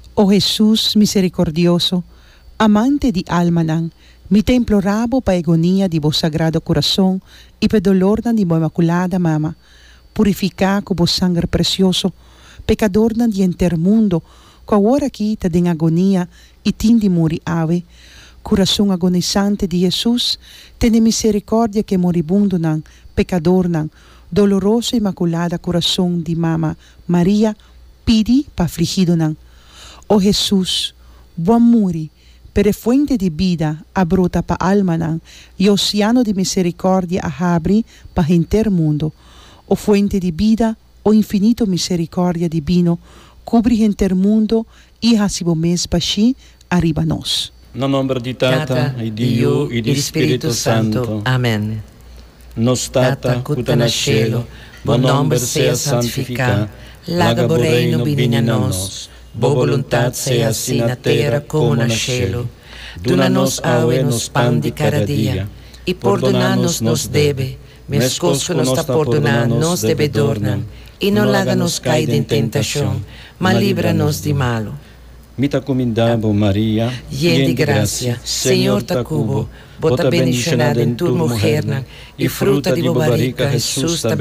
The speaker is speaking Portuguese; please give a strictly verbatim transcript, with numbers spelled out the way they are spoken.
Oh Jesús misericordioso, amante de alma nan, mi te implorabo pa agonia de vos sagrado coração e pe dolor nan de bo imaculada mama, purificar com vos sangue precioso, pecador nan de enter mundo, com a hora aqui ta den agonia e tin de mori ave, coração agonizante de Jesus, tene misericórdia que moribundo nan, pecador nan, doloroso imaculada coração de mama Maria, pidi pa afligido nan. Oh Jesus, bom muri, per fuente de vida abrota pa alma nan, e oceano de misericórdia abre pa enter mundo. O fuente de vida, o infinito misericórdia divino, cubri enter mundo e hasibo mes pashi arriba nos. No nome di Tata, e di Dio, e di Spirito Santo. Amen. Nos Tata, cuta na cielo, bon nombre sea santificado, laga reino bini a nos, bo voluntat sea assim na terra como na cielo. Dona-nos aue nos pan de cada dia, e perdona-nos nos debe, mescos que nos está perdonando nos devedornan, e não laga-nos cair em tentação, mas livra-nos de malo. Mita comindabo Maria, llena de gracia, Senhor ta cubo, bota bendicionada em tu mujer, e fruta de bo barriga, Jesus ta